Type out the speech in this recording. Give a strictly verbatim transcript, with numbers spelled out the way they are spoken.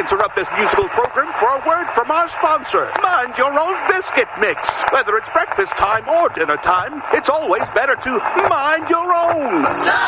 interrupt this musical program for a word from our sponsor, Mind Your Own Biscuit Mix. Whether it's breakfast time or dinner time, it's always better to mind your own.